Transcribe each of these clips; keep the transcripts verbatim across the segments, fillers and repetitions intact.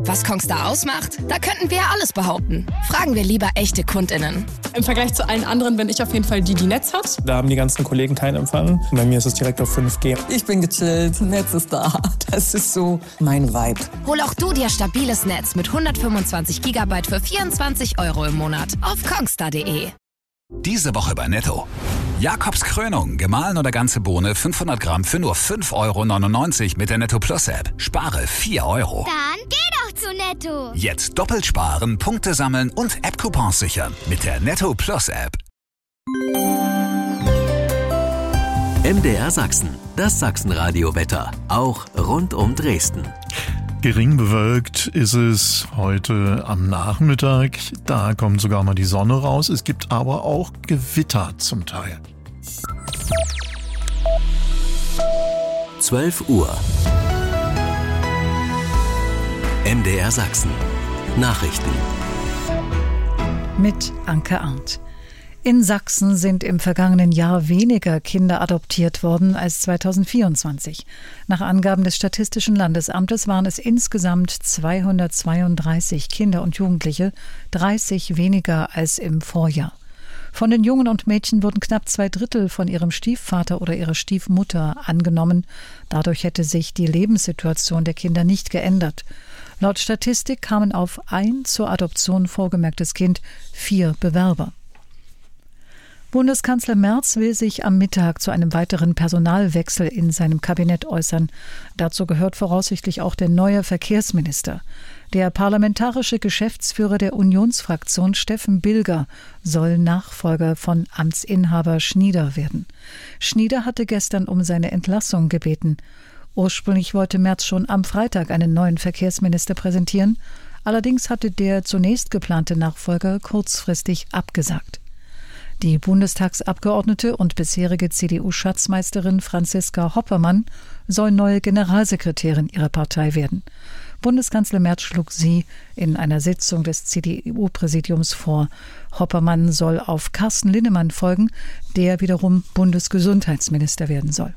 Was Kongstar ausmacht? Da könnten wir ja alles behaupten. Fragen wir lieber echte KundInnen. Im Vergleich zu allen anderen bin ich auf jeden Fall die, die Netz hat. Da haben die ganzen Kollegen keinen Empfang. Bei mir ist es direkt auf fünf G. Ich bin gechillt, Netz ist da. Das ist so mein Vibe. Hol auch du dir stabiles Netz mit hundertfünfundzwanzig Gigabyte für vierundzwanzig Euro im Monat auf kongstar punkt de. Diese Woche bei Netto. Jakobs Krönung, gemahlen oder ganze Bohne, fünfhundert Gramm für nur fünf Euro neunundneunzig mit der Netto Plus App. Spare vier Euro. Dann geh doch zu Netto. Jetzt doppelt sparen, Punkte sammeln und App-Coupons sichern mit der Netto Plus App. M D R Sachsen, das Sachsenradio-Wetter, auch rund um Dresden. Gering bewölkt ist es heute am Nachmittag. Da kommt sogar mal die Sonne raus. Es gibt aber auch Gewitter zum Teil. zwölf Uhr. M D R Sachsen. Nachrichten. Mit Anke Arndt. In Sachsen sind im vergangenen Jahr weniger Kinder adoptiert worden als zweitausendvierundzwanzig. Nach Angaben des Statistischen Landesamtes waren es insgesamt zweihundertzweiunddreißig Kinder und Jugendliche, dreißig weniger als im Vorjahr. Von den Jungen und Mädchen wurden knapp zwei Drittel von ihrem Stiefvater oder ihrer Stiefmutter angenommen. Dadurch hätte sich die Lebenssituation der Kinder nicht geändert. Laut Statistik kamen auf ein zur Adoption vorgemerktes Kind vier Bewerber. Bundeskanzler Merz will sich am Mittag zu einem weiteren Personalwechsel in seinem Kabinett äußern. Dazu gehört voraussichtlich auch der neue Verkehrsminister. Der parlamentarische Geschäftsführer der Unionsfraktion Steffen Bilger soll Nachfolger von Amtsinhaber Schnieder werden. Schnieder hatte gestern um seine Entlassung gebeten. Ursprünglich wollte Merz schon am Freitag einen neuen Verkehrsminister präsentieren. Allerdings hatte der zunächst geplante Nachfolger kurzfristig abgesagt. Die Bundestagsabgeordnete und bisherige C D U-Schatzmeisterin Franziska Hoppermann soll neue Generalsekretärin ihrer Partei werden. Bundeskanzler Merz schlug sie in einer Sitzung des C D U-Präsidiums vor. Hoppermann soll auf Carsten Linnemann folgen, der wiederum Bundesgesundheitsminister werden soll.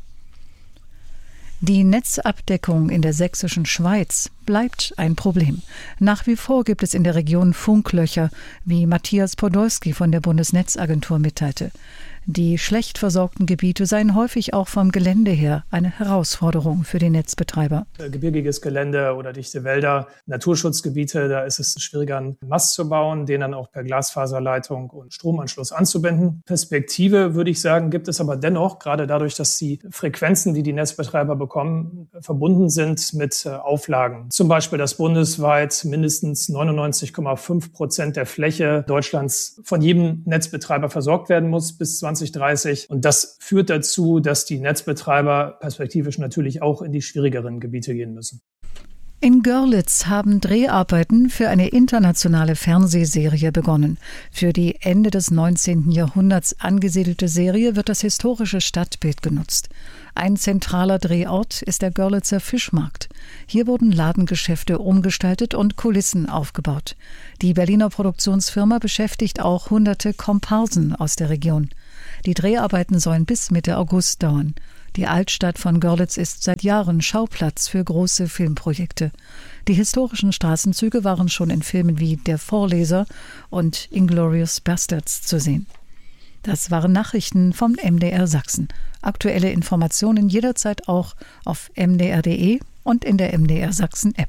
Die Netzabdeckung in der sächsischen Schweiz bleibt ein Problem. Nach wie vor gibt es in der Region Funklöcher, wie Matthias Podolski von der Bundesnetzagentur mitteilte. Die schlecht versorgten Gebiete seien häufig auch vom Gelände her eine Herausforderung für die Netzbetreiber. Gebirgiges Gelände oder dichte Wälder, Naturschutzgebiete, da ist es schwieriger, einen Mast zu bauen, den dann auch per Glasfaserleitung und Stromanschluss anzubinden. Perspektive, würde ich sagen, gibt es aber dennoch, gerade dadurch, dass die Frequenzen, die die Netzbetreiber bekommen, verbunden sind mit Auflagen. Zum Beispiel, dass bundesweit mindestens neunundneunzig Komma fünf Prozent der Fläche Deutschlands von jedem Netzbetreiber versorgt werden muss bis zwanzig dreißig. Und das führt dazu, dass die Netzbetreiber perspektivisch natürlich auch in die schwierigeren Gebiete gehen müssen. In Görlitz haben Dreharbeiten für eine internationale Fernsehserie begonnen. Für die Ende des neunzehnten Jahrhunderts angesiedelte Serie wird das historische Stadtbild genutzt. Ein zentraler Drehort ist der Görlitzer Fischmarkt. Hier wurden Ladengeschäfte umgestaltet und Kulissen aufgebaut. Die Berliner Produktionsfirma beschäftigt auch hunderte Komparsen aus der Region. Die Dreharbeiten sollen bis Mitte August dauern. Die Altstadt von Görlitz ist seit Jahren Schauplatz für große Filmprojekte. Die historischen Straßenzüge waren schon in Filmen wie Der Vorleser und Inglourious Basterds zu sehen. Das waren Nachrichten vom M D R Sachsen. Aktuelle Informationen jederzeit auch auf m d r punkt d e und in der M D R Sachsen App.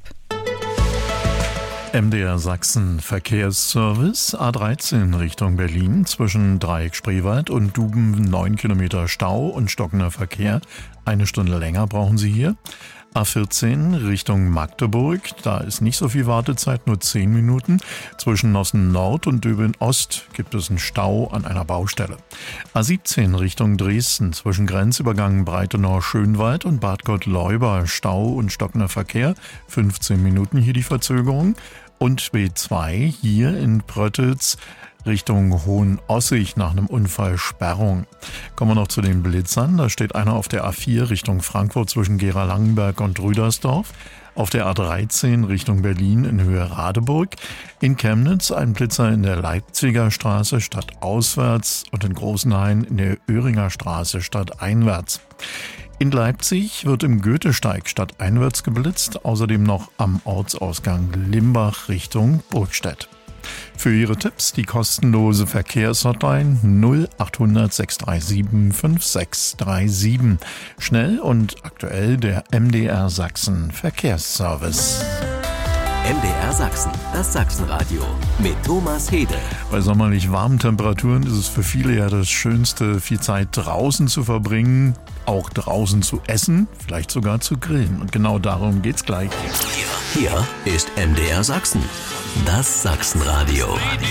M D R Sachsen Verkehrsservice A dreizehn Richtung Berlin zwischen Dreieck Spreewald und Duben neun Kilometer Stau und stockender Verkehr. Eine Stunde länger brauchen Sie hier. A vierzehn Richtung Magdeburg, da ist nicht so viel Wartezeit, nur zehn Minuten. Zwischen Nossen Nord und Döbeln Ost gibt es einen Stau an einer Baustelle. A siebzehn Richtung Dresden zwischen Grenzübergang Breitenau-Schönwald und Bad Gottleuba Stau und stockender Verkehr, fünfzehn Minuten hier die Verzögerung. Und B zwei hier in Pröttitz Richtung Hohenossig nach einem Unfall Sperrung. Kommen wir noch zu den Blitzern. Da steht einer auf der A vier Richtung Frankfurt zwischen Gera-Langenberg und Rüdersdorf. Auf der A dreizehn Richtung Berlin in Höhe Radeburg. In Chemnitz ein Blitzer in der Leipziger Straße stadtauswärts und in Großenhain in der Öhringer Straße stadteinwärts. In Leipzig wird im Goethesteig stadteinwärts geblitzt, außerdem noch am Ortsausgang Limbach Richtung Burgstedt. Für Ihre Tipps die kostenlose Verkehrshotline null achthundert sechs drei sieben fünf sechs drei sieben. Schnell und aktuell der M D R Sachsen Verkehrsservice. M D R Sachsen, das Sachsenradio mit Thomas Hede. Bei sommerlich warmen Temperaturen ist es für viele ja das Schönste, viel Zeit draußen zu verbringen, auch draußen zu essen, vielleicht sogar zu grillen. Und genau darum geht's gleich. Hier ist M D R Sachsen, das Sachsenradio.